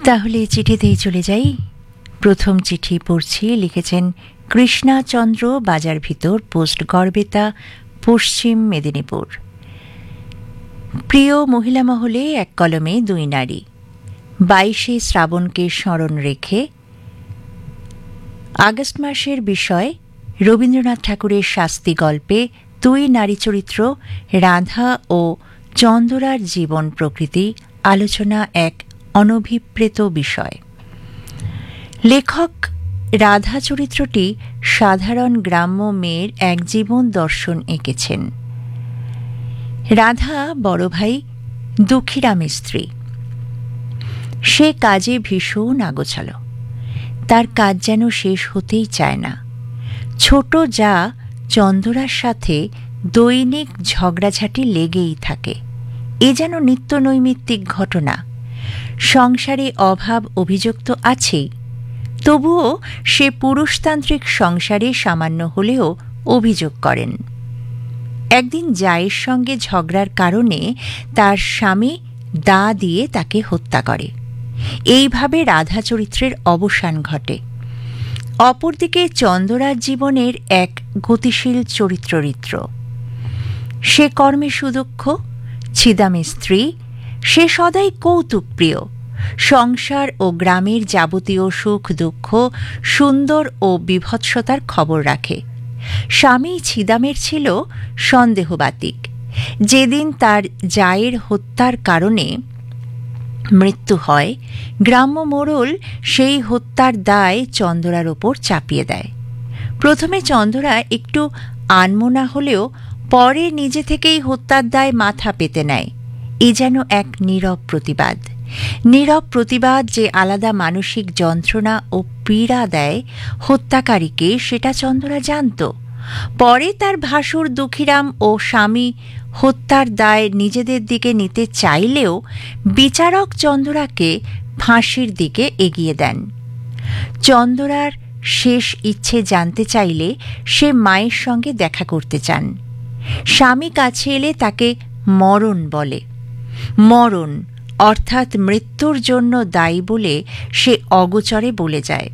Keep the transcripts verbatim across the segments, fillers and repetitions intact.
তাহলে চিঠিতেই চলে যাই। প্রথম চিঠি পড়ছি, লিখেছেন কৃষ্ণাচন্দ্র, বাজার ভিতর, পোস্ট গড়বেতা, পশ্চিম মেদিনীপুর। প্রিয় মহিলা মহলে এক কলমে দুই নারী। বাইশে শ্রাবণকে স্মরণ রেখে আগস্ট মাসের বিষয় রবীন্দ্রনাথ ঠাকুরের শাস্তি গল্পে দুই নারী চরিত্র রাধা ও চন্দরার জীবন প্রকৃতি আলোচনা এক অনভিপ্রেত বিষয়। লেখক রাধা চরিত্রটি সাধারণ গ্রাম্য মেয়ের এক জীবন দর্শন এঁকেছেন। রাধা বড় ভাই দুঃখীরামের স্ত্রী। সে কাজে ভীষণ আগোছালো, তার কাজ যেন শেষ হতেই চায় না। ছোট যা চন্দরার সাথে দৈনিক ঝগড়াঝাটি লেগেই থাকে, এ যেন নিত্য নৈমিত্তিক ঘটনা। সংসারে অভাব অভিযোগ তো আছেই, তবুও সে পুরুষতান্ত্রিক সংসারে সামান্য হলেও অভিযোগ করেন। একদিন জায়ের সঙ্গে ঝগড়ার কারণে তার স্বামী দা দিয়ে তাকে হত্যা করে। এইভাবে রাধা চরিত্রের অবসান ঘটে। অপরদিকে চন্দরার জীবনের এক গতিশীল চরিত্ররিত্র। সে কর্মে সুদক্ষ, ছিদামে স্ত্রী। সে সদাই কৌতুকপ্রিয়, সংসার ও গ্রামের যাবতীয় সুখ দুঃখ, সুন্দর ও বিভৎসতার খবর রাখে। স্বামী ছিদামের ছিল সন্দেহবাতিক। যেদিন তার জায়ের হত্যার কারণে মৃত্যু হয়, গ্রাম্য মোড়ল সেই হত্যার দায় চন্দরার ওপর চাপিয়ে দেয়। প্রথমে চন্দরা একটু আনমনা হলেও পরে নিজে থেকেই হত্যার দায় মাথা পেতে নেয়। এ যেন এক নীরব প্রতিবাদ। নীরব প্রতিবাদ যে আলাদা মানসিক যন্ত্রণা ও পীড়া দেয় হত্যাকারীকে, সেটা চন্দরা জানত। পরে তার ভাসুর দুঃখীরাম ও স্বামী হত্যার দায় নিজেদের দিকে নিতে চাইলেও বিচারক চন্দরাকে ফাঁসির দিকে এগিয়ে দেন। চন্দরার শেষ ইচ্ছে জানতে চাইলে সে মায়ের সঙ্গে দেখা করতে চান। স্বামী কাছে এলে তাকে মরণ বলে। মরণ অর্থাৎ মৃত্যুর জন্য দায়ী বলে সে অগোচরে বলে যায়।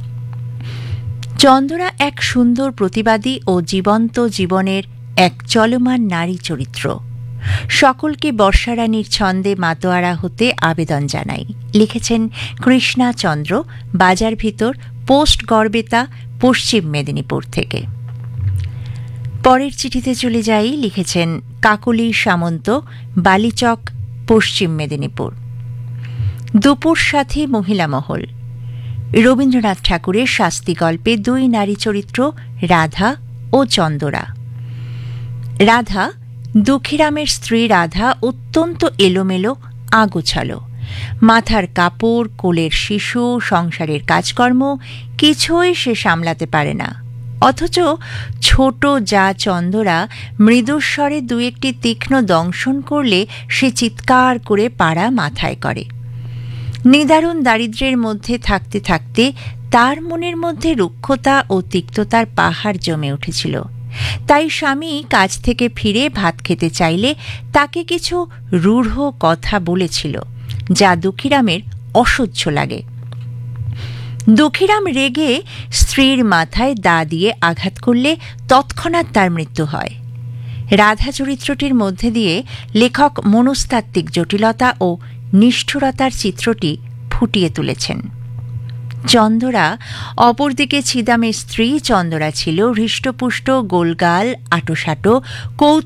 চন্দরা এক সুন্দর প্রতিবাদী ও জীবন্ত জীবনের এক চলমান নারী চরিত্র। সকলকে বর্ষারানীর ছন্দে মাতোয়ারা হতে আবেদন জানাই, লিখেছেন কৃষ্ণাচন্দ্র, বাজার ভিতর, পোস্ট গড়বেতা, পশ্চিম মেদিনীপুর থেকে। পরের চিঠিতে চলে যাই, লিখেছেন কাকলি সামন্ত, বালিচক, পশ্চিম মেদিনীপুর। দুপুর সাথী মহিলা মহল। রবীন্দ্রনাথ ঠাকুরের শাস্তি গল্পে দুই নারী চরিত্র রাধা ও চন্দরা। রাধা, দুঃখীরামের স্ত্রী রাধা অত্যন্ত এলোমেলো, আগোছালো। মাথার কাপড়, কোলের শিশু, সংসারের কাজকর্ম কিছুই সে সামলাতে পারে না। অথচ ছোট যা চন্দরা মৃদুস্বরে দু একটি তীক্ষ্ণ দংশন করলে সে চিৎকার করে পাড়া মাথায় করে। নিদারুণ দারিদ্র্যের মধ্যে থাকতে থাকতে তার মনের মধ্যে রুক্ষতা ও তিক্ততার পাহাড় জমে উঠেছিল। তাই স্বামী কাজ থেকে ফিরে ভাত খেতে চাইলে তাকে কিছু রূঢ় কথা বলেছিল, যা দুঃখীরামের অসহ্য লাগে। দুঃখীরাম রেগে স্ত্রীর মাথায় দা দিয়ে আঘাত করলে তৎক্ষণাৎ তার মৃত্যু হয়। রাধা চরিত্রটির মধ্যে দিয়ে লেখক মনস্তাত্ত্বিক জটিলতা ও নিষ্ঠুরতার চিত্রটি ফুটিয়ে তুলেছেন। চন্দরা, অপরদিকে ছিদামের স্ত্রী চন্দরা ছিল হৃষ্টপুষ্ট, গোলগাল, আটোসাটো, কৌতুক